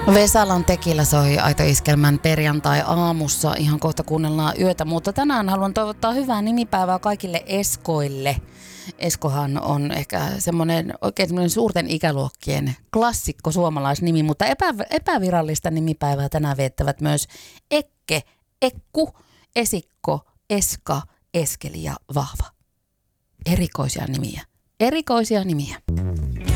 Vesalan tekillä soi Aito Iskelmän perjantai-aamussa. Ihan kohta kuunnellaan yötä, mutta tänään haluan toivottaa hyvää nimipäivää kaikille Eskoille. Eskohan on ehkä semmoinen oikein semmoinen suurten ikäluokkien klassikko suomalaisnimi, mutta epävirallista nimipäivää tänään viettävät myös Ekke, Ekku, Esikko, Eska, Eskeli ja Vahva. Erikoisia nimiä. Erikoisia nimiä.